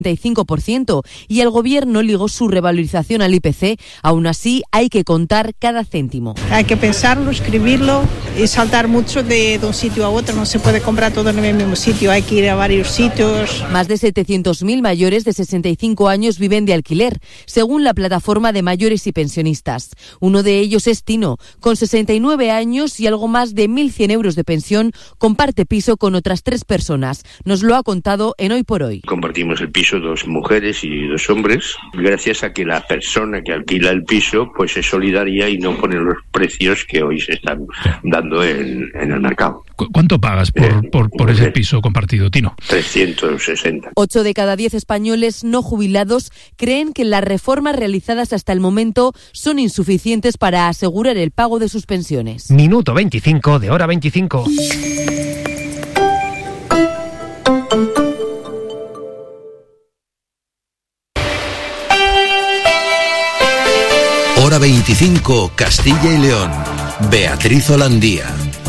35% y el gobierno ligó su revalorización al IPC. Aún así, hay que contar cada céntimo. Hay que pensarlo, escribirlo y saltar mucho de un sitio a otro. No se puede comprar todo en el mismo sitio, hay que ir a varios sitios. Más de 700.000 mayores de 65 años viven de alquiler, según la plataforma de mayores y pensionistas. Uno de ellos es Tino, con 69 años y algo más de 1.100 euros de pensión, comparte piso con otras 3 personas. Nos lo ha contado en Hoy por Hoy. Compartimos el piso 2 mujeres y 2 hombres, gracias a que la persona que alquila el piso pues es solidaria y no pone los precios que hoy se están dando en el mercado. ¿Cuánto pagas por ese piso compartido, Tino? 360. 8 de cada 10 españoles no jubilados creen que las reformas realizadas hasta el momento son insuficientes para asegurar el pago de sus pensiones. Minuto 25 de Hora 25. Hora 25, Castilla y León. Beatriz Holandía.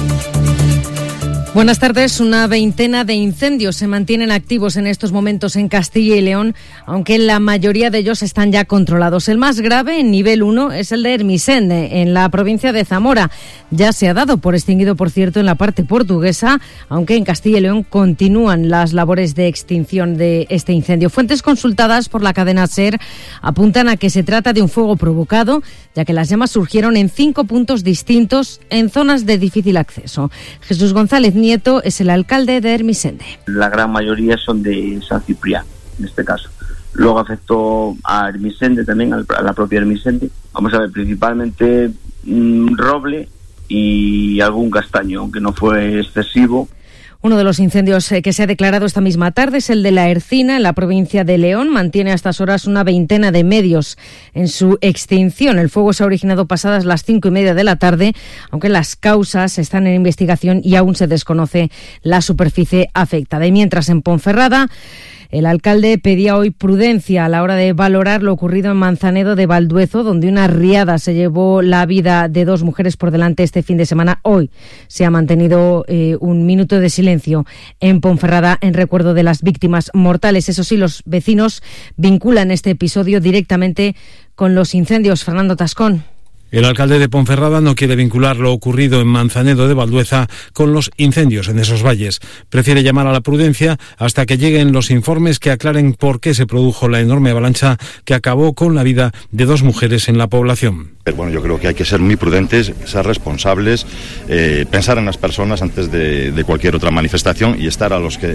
Buenas tardes. Una veintena de incendios se mantienen activos en estos momentos en Castilla y León, aunque la mayoría de ellos están ya controlados. El más grave, en nivel 1, es el de Ermessende, en la provincia de Zamora. Ya se ha dado por extinguido, por cierto, en la parte portuguesa, aunque en Castilla y León continúan las labores de extinción de este incendio. Fuentes consultadas por la cadena SER apuntan a que se trata de un fuego provocado, ya que las llamas surgieron en 5 puntos distintos en zonas de difícil acceso. Jesús González Nieto es el alcalde de Ermessende. La gran mayoría son de San Ciprián, en este caso. Luego afectó a Ermessende también, a la propia Ermessende. Vamos a ver, principalmente roble y algún castaño, aunque no fue excesivo. Uno de los incendios que se ha declarado esta misma tarde es el de La Ercina, en la provincia de León. Mantiene a estas horas una veintena de medios en su extinción. El fuego se ha originado pasadas las 5:30 de la tarde, aunque las causas están en investigación y aún se desconoce la superficie afectada. Y mientras, en Ponferrada, el alcalde pedía hoy prudencia a la hora de valorar lo ocurrido en Manzanedo de Valduezo, donde una riada se llevó la vida de 2 mujeres por delante este fin de semana. Hoy se ha mantenido un minuto de silencio en Ponferrada en recuerdo de las víctimas mortales. Eso sí, los vecinos vinculan este episodio directamente con los incendios. Fernando Tascón. El alcalde de Ponferrada no quiere vincular lo ocurrido en Manzanedo de Valdueza con los incendios en esos valles. Prefiere llamar a la prudencia hasta que lleguen los informes que aclaren por qué se produjo la enorme avalancha que acabó con la vida de 2 mujeres en la población. Pero bueno, yo creo que hay que ser muy prudentes, ser responsables, pensar en las personas antes de cualquier otra manifestación y estar a los que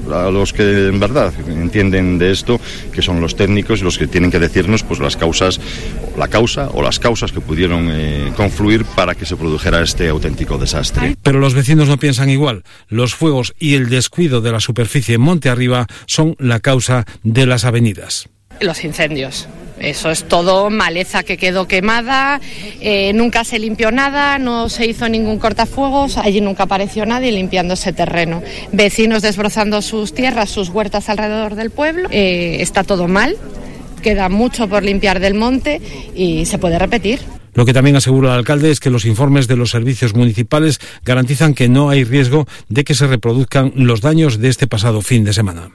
en verdad entienden de esto, que son los técnicos, los que tienen que decirnos pues la causa o las causas que pudieron confluir para que se produjera este auténtico desastre. Pero los vecinos no piensan igual. Los fuegos y el descuido de la superficie en monte arriba son la causa de las avenidas. Los incendios. Eso es todo maleza que quedó quemada, nunca se limpió nada, no se hizo ningún cortafuegos, allí nunca apareció nadie limpiando ese terreno. Vecinos desbrozando sus tierras, sus huertas alrededor del pueblo, está todo mal, queda mucho por limpiar del monte y se puede repetir. Lo que también asegura el alcalde es que los informes de los servicios municipales garantizan que no hay riesgo de que se reproduzcan los daños de este pasado fin de semana.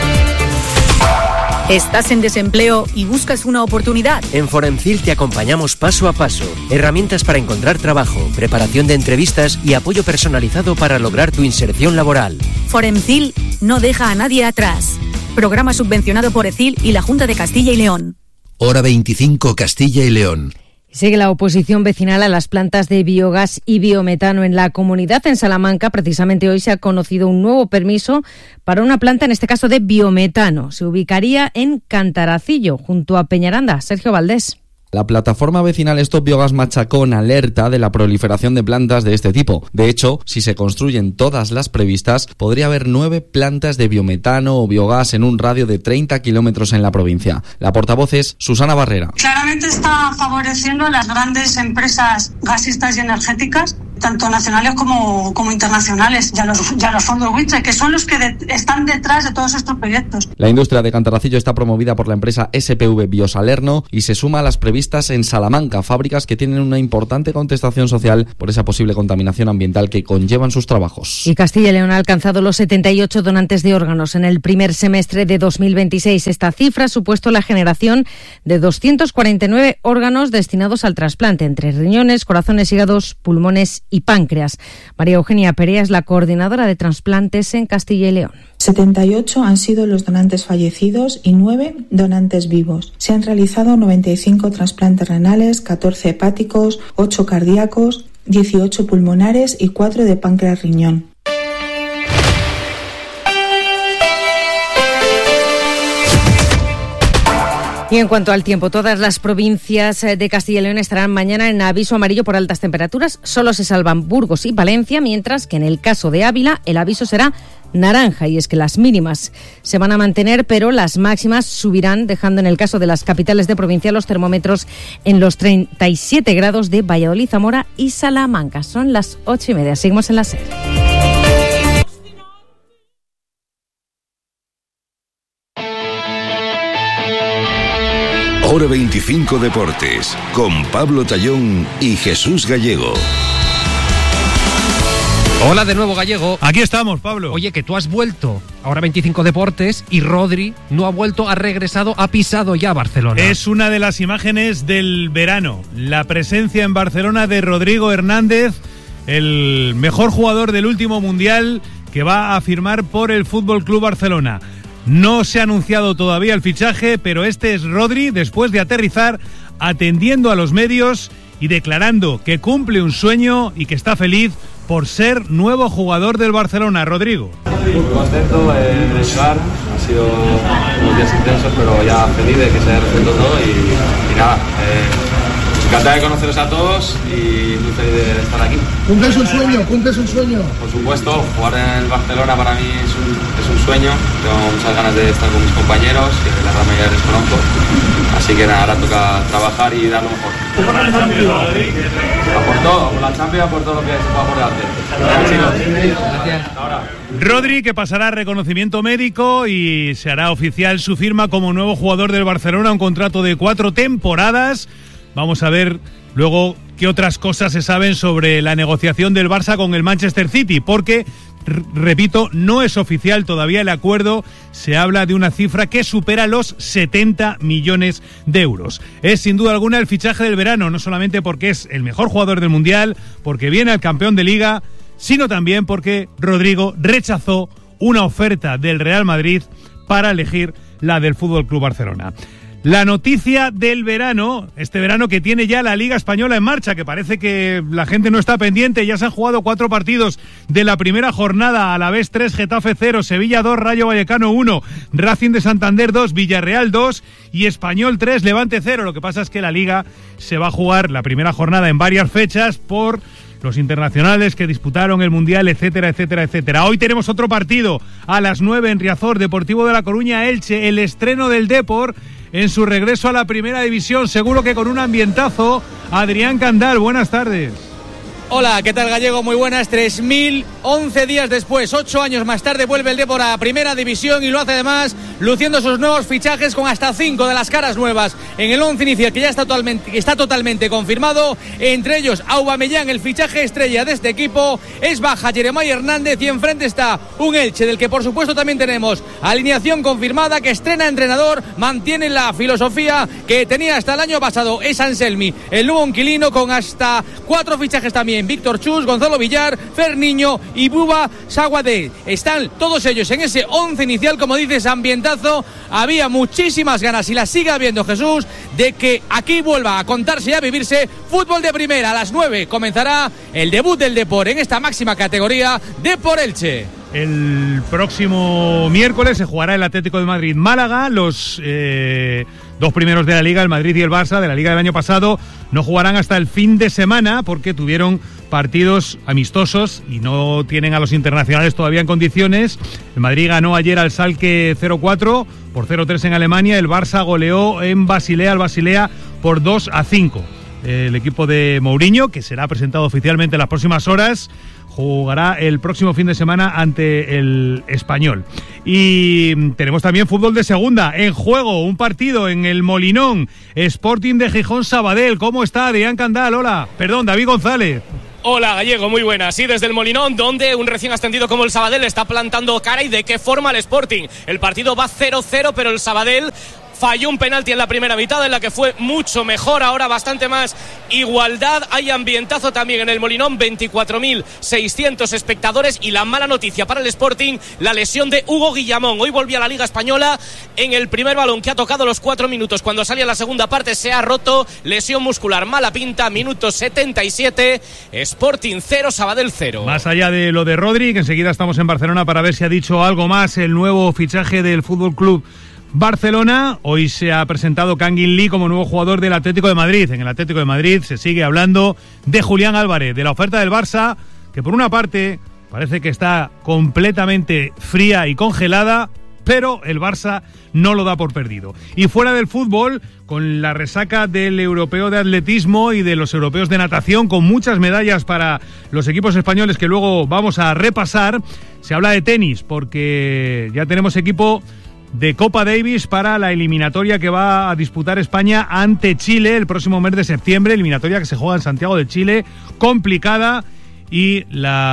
¿Estás en desempleo y buscas una oportunidad? En Foremcil te acompañamos paso a paso. Herramientas para encontrar trabajo, preparación de entrevistas y apoyo personalizado para lograr tu inserción laboral. Foremcil no deja a nadie atrás. Programa subvencionado por ECIL y la Junta de Castilla y León. Hora 25, Castilla y León. Sigue la oposición vecinal a las plantas de biogás y biometano en la comunidad. En Salamanca, precisamente hoy, se ha conocido un nuevo permiso para una planta, en este caso de biometano. Se ubicaría en Cantaracillo, junto a Peñaranda. Sergio Valdés. La plataforma vecinal Stop Biogas Machacón alerta de la proliferación de plantas de este tipo. De hecho, si se construyen todas las previstas, podría haber 9 plantas de biometano o biogás en un radio de 30 kilómetros en la provincia. La portavoz es Susana Barrera. Claramente está favoreciendo a las grandes empresas gasistas y energéticas tanto nacionales como internacionales, y a los fondos buitres, que son los que están detrás de todos estos proyectos. La industria de Cantaracillo está promovida por la empresa SPV Biosalerno y se suma a las previstas en Salamanca, fábricas que tienen una importante contestación social por esa posible contaminación ambiental que conllevan sus trabajos. Y Castilla y León ha alcanzado los 78 donantes de órganos en el primer semestre de 2026. Esta cifra ha supuesto la generación de 249 órganos destinados al trasplante, entre riñones, corazones, hígados, pulmones y páncreas. María Eugenia Perea es la coordinadora de trasplantes en Castilla y León. 78 han sido los donantes fallecidos y 9 donantes vivos. Se han realizado 95 trasplantes renales, 14 hepáticos, 8 cardíacos, 18 pulmonares y 4 de páncreas riñón. Y en cuanto al tiempo, todas las provincias de Castilla y León estarán mañana en aviso amarillo por altas temperaturas. Solo se salvan Burgos y Palencia, mientras que en el caso de Ávila el aviso será naranja. Y es que las mínimas se van a mantener, pero las máximas subirán, dejando en el caso de las capitales de provincia los termómetros en los 37 grados de Valladolid, Zamora y Salamanca. Son las 8:30. Seguimos en la SER. Hora 25 Deportes, con Pablo Tallón y Jesús Gallego. Hola de nuevo, Gallego. Aquí estamos, Pablo. Oye, que tú has vuelto a Hora 25 Deportes y Rodri no ha vuelto, ha regresado, ha pisado ya Barcelona. Es una de las imágenes del verano. La presencia en Barcelona de Rodrigo Hernández, el mejor jugador del último Mundial, que va a firmar por el Fútbol Club Barcelona. No se ha anunciado todavía el fichaje, pero este es Rodri, después de aterrizar, atendiendo a los medios y declarando que cumple un sueño y que está feliz por ser nuevo jugador del Barcelona. Rodrigo. Muy contento de llegar, ha sido unos días intensos, pero ya feliz de que se haya resuelto todo y nada, encantado de conoceros a todos y muy feliz de estar aquí. ¿Cumples un sueño? ¿Cumples un sueño? Por supuesto, jugar en el Barcelona para mí es un sueño. Tengo muchas ganas de estar con mis compañeros, que la gran mayoría les conozco. Así que nada, ahora toca trabajar y dar lo mejor. Por todo, por la Champions, por todo lo que se pueda por delante. Gracias. Rodri, que pasará reconocimiento médico y se hará oficial su firma como nuevo jugador del Barcelona, un contrato de 4 temporadas. Vamos a ver luego qué otras cosas se saben sobre la negociación del Barça con el Manchester City, porque, repito, no es oficial todavía el acuerdo. Se habla de una cifra que supera los 70 millones de euros. Es sin duda alguna el fichaje del verano, no solamente porque es el mejor jugador del Mundial, porque viene al campeón de Liga, sino también porque Rodrigo rechazó una oferta del Real Madrid para elegir la del Fútbol Club Barcelona. La noticia del verano, este verano que tiene ya la Liga Española en marcha, que parece que la gente no está pendiente. Ya se han jugado 4 partidos de la primera jornada: Alavés 3, Getafe 0, Sevilla 2, Rayo Vallecano 1, Racing de Santander 2, Villarreal 2 y Español 3, Levante 0. Lo que pasa es que la Liga se va a jugar la primera jornada en varias fechas por los internacionales que disputaron el Mundial, etcétera, etcétera, etcétera. Hoy tenemos otro partido a las 9 en Riazor, Deportivo de La Coruña, Elche, el estreno del Depor en su regreso a la primera división, seguro que con un ambientazo. Adrián Candal, buenas tardes. Hola, ¿qué tal, Gallego? Muy buenas. 3.011 días después, 8 años más tarde, vuelve el Depor a Primera División y lo hace además luciendo sus nuevos fichajes con hasta 5 de las caras nuevas en el 11 inicial, que ya está totalmente confirmado. Entre ellos, Aubameyang, el fichaje estrella de este equipo. Es baja Jeremai Hernández y enfrente está un Elche, del que por supuesto también tenemos alineación confirmada, que estrena entrenador, mantiene la filosofía que tenía hasta el año pasado. Es Anselmi, el nuevo inquilino, con hasta 4 fichajes también: Víctor Chus, Gonzalo Villar, Fer Niño y Buba Saguadé. Están todos ellos en ese 11 inicial, como dices, ambientazo. Había muchísimas ganas, y las sigue habiendo, Jesús, de que aquí vuelva a contarse y a vivirse fútbol de primera. A las 9 comenzará el debut del Depor en esta máxima categoría, Depor Elche. El próximo miércoles se jugará el Atlético de Madrid-Málaga. Los 2 primeros de la Liga, el Madrid y el Barça, de la Liga del año pasado, no jugarán hasta el fin de semana porque tuvieron partidos amistosos y no tienen a los internacionales todavía en condiciones. El Madrid ganó ayer al Schalke 0-4 por 0-3 en Alemania. El Barça goleó en Basilea al Basilea por 2-5. el equipo de Mourinho, que será presentado oficialmente en las próximas horas. Jugará el próximo fin de semana ante el Español. Y tenemos también fútbol de segunda. En juego, un partido en el Molinón. Sporting de Gijón Sabadell. ¿Cómo está Adrián Candal? Hola. Perdón, David González. Hola Gallego, muy buenas. Sí, desde el Molinón, donde un recién ascendido como el Sabadell está plantando cara y de qué forma el Sporting. El partido va 0-0, pero el Sabadell falló un penalti en la primera mitad en la que fue mucho mejor, ahora bastante más igualdad. Hay ambientazo también en el Molinón, 24.600 espectadores. Y la mala noticia para el Sporting, la lesión de Hugo Guillamón. Hoy volvió a la Liga Española en el primer balón que ha tocado los 4 minutos. Cuando salía la segunda parte se ha roto, lesión muscular, mala pinta, minuto 77, Sporting 0, Sabadell 0. Más allá de lo de Rodri, que enseguida estamos en Barcelona para ver si ha dicho algo más el nuevo fichaje del Fútbol Club Barcelona. Hoy se ha presentado Kangin Lee como nuevo jugador del Atlético de Madrid. En el Atlético de Madrid se sigue hablando de Julián Álvarez, de la oferta del Barça, que por una parte parece que está completamente fría y congelada, pero el Barça no lo da por perdido. Y fuera del fútbol, con la resaca del europeo de atletismo y de los europeos de natación, con muchas medallas para los equipos españoles que luego vamos a repasar, se habla de tenis, porque ya tenemos equipo de Copa Davis para la eliminatoria que va a disputar España ante Chile el próximo mes de septiembre, eliminatoria que se juega en Santiago de Chile, complicada, y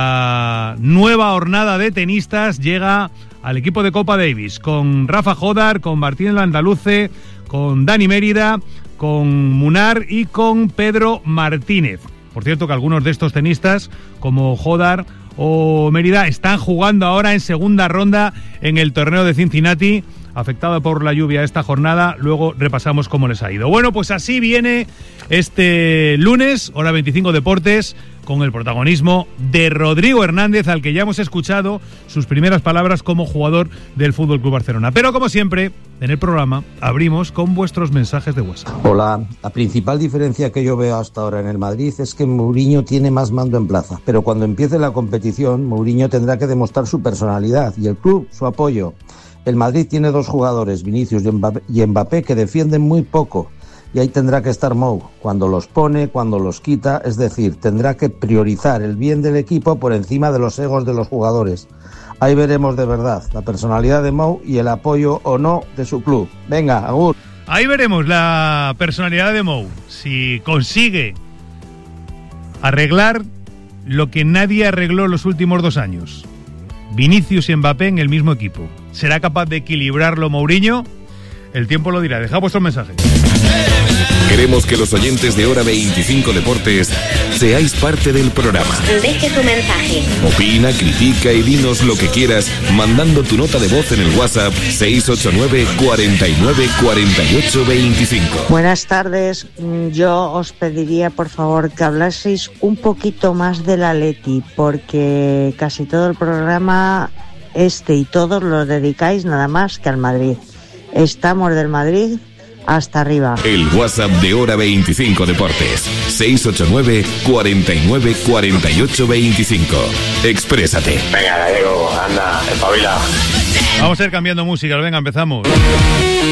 la nueva hornada de tenistas llega al equipo de Copa Davis, con Rafa Jodar, con Martín Landaluce, con Dani Mérida, con Munar y con Pedro Martínez. Por cierto que algunos de estos tenistas, como Jodar o Mérida, están jugando ahora en segunda ronda en el torneo de Cincinnati, afectado por la lluvia esta jornada. Luego repasamos cómo les ha ido. Bueno, pues así viene este lunes, hora 25 Deportes, con el protagonismo de Rodrigo Hernández, al que ya hemos escuchado sus primeras palabras como jugador del FC Barcelona. Pero como siempre, en el programa abrimos con vuestros mensajes de WhatsApp. Hola, la principal diferencia que yo veo hasta ahora en el Madrid es que Mourinho tiene más mando en plaza, pero cuando empiece la competición, Mourinho tendrá que demostrar su personalidad y el club su apoyo. El Madrid tiene 2 jugadores, Vinicius y Mbappé, que defienden muy poco. Y ahí tendrá que estar Mou, cuando los pone, cuando los quita, es decir, tendrá que priorizar el bien del equipo por encima de los egos de los jugadores. Ahí veremos de verdad la personalidad de Mou y el apoyo o no de su club. Venga, agur. Ahí veremos la personalidad de Mou, si consigue arreglar lo que nadie arregló los últimos 2 años. Vinicius y Mbappé en el mismo equipo. ¿Será capaz de equilibrarlo Mourinho? El tiempo lo dirá. Dejad vuestros mensajes. Queremos que los oyentes de Hora 25 Deportes seáis parte del programa. Deje tu mensaje. Opina, critica y dinos lo que quieras mandando tu nota de voz en el WhatsApp 689 49 48 25. Buenas tardes. Yo os pediría por favor que hablaseis un poquito más del Atleti, porque casi todo el programa y todos lo dedicáis nada más que al Madrid. Estamos del Madrid hasta arriba. El WhatsApp de Hora 25 Deportes, 689 49 48 25. Exprésate. Venga, Gallego, anda, espabila. Vamos a ir cambiando música, venga, empezamos.